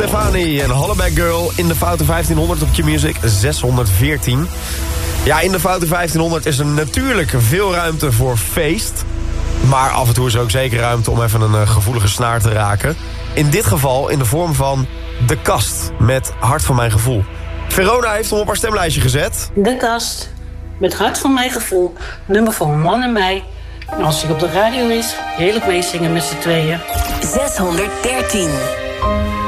Stefani en Hollaback Girl in de Foute 1500 op Q-Music 614. Ja, in de Foute 1500 is er natuurlijk veel ruimte voor feest. Maar af en toe is er ook zeker ruimte om even een gevoelige snaar te raken. In dit geval in de vorm van De Kast met Hart van Mijn Gevoel. Verona heeft hem op haar stemlijstje gezet. De Kast met Hart van Mijn Gevoel. Nummer voor een man en mij. En als hij op de radio is, heerlijk meezingen met z'n tweeën. 613.